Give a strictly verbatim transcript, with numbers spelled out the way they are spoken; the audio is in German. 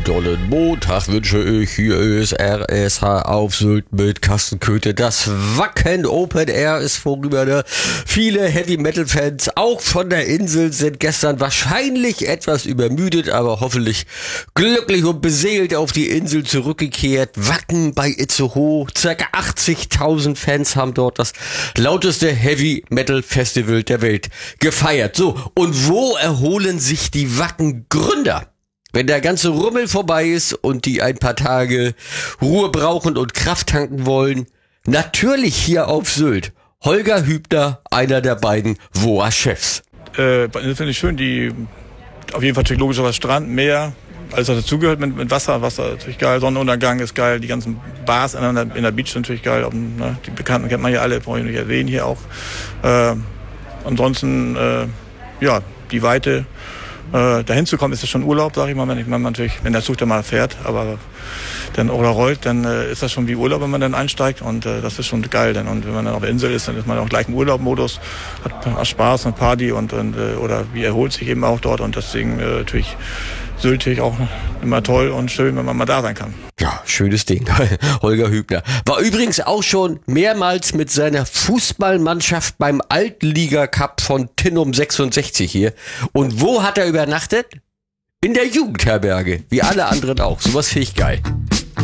dollen Montag wünsche ich. Hier ist R S H auf Sylt mit Carsten Köthe. Das Wacken Open Air ist vorüber. Ne? Viele Heavy-Metal-Fans, auch von der Insel, sind gestern wahrscheinlich etwas übermüdet, aber hoffentlich glücklich und beseelt auf die Insel zurückgekehrt. Wacken bei Itzehoe. Circa achtzigtausend Fans haben dort das lauteste Heavy-Metal-Festival der Welt gefeiert. So, und wo erholen sich die Wacken-Gründer? Wenn der ganze Rummel vorbei ist und die ein paar Tage Ruhe brauchen und Kraft tanken wollen, natürlich hier auf Sylt. Holger Hübner, einer der beiden W O A-Chefs. Äh, finde ich schön, die auf jeden Fall natürlich logischerweise Strand, Meer, alles was dazugehört mit, mit Wasser. Wasser natürlich geil, Sonnenuntergang ist geil, die ganzen Bars in der, in der Beach sind natürlich geil. Auf dem, ne, die Bekannten kennt man ja alle, brauche ich nicht erwähnen hier auch. Äh, ansonsten, äh, ja, die Weite. Äh, dahin zu kommen, ist das schon Urlaub, sage ich mal, wenn, ich, wenn man natürlich, wenn der Zug dann mal fährt, aber dann oder rollt, dann äh, ist das schon wie Urlaub, wenn man dann einsteigt und äh, das ist schon geil dann. Und wenn man dann auf der Insel ist, dann ist man auch gleich im Urlaubmodus, hat, hat Spaß und Party und, und äh, oder wie erholt sich eben auch dort und deswegen äh, natürlich Sylt natürlich auch immer toll und schön, wenn man mal da sein kann. Ja, schönes Ding. Holger Hübner war übrigens auch schon mehrmals mit seiner Fußballmannschaft beim Altliga-Cup von Tinnum sechsundsechzig hier. Und wo hat er übernachtet? In der Jugendherberge, wie alle anderen auch. Sowas finde ich geil.